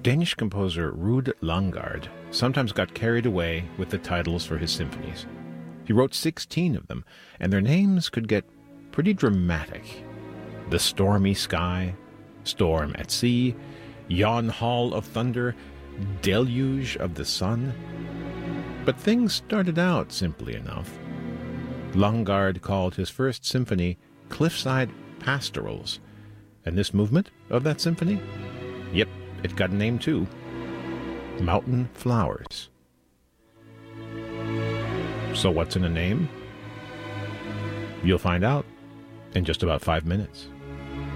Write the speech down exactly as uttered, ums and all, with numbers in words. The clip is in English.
Danish composer Ruud Langgaard sometimes got carried away with the titles for his symphonies. He wrote sixteen of them, and their names could get pretty dramatic. The Stormy Sky, Storm at Sea, Yon Hall of Thunder, Deluge of the Sun. But things started out simply enough. Langgaard called his first symphony Cliffside Pastorals, and this movement of that symphony? Yep, it got a name too. Mountain Flowers. So what's in a name? You'll find out in just about five minutes.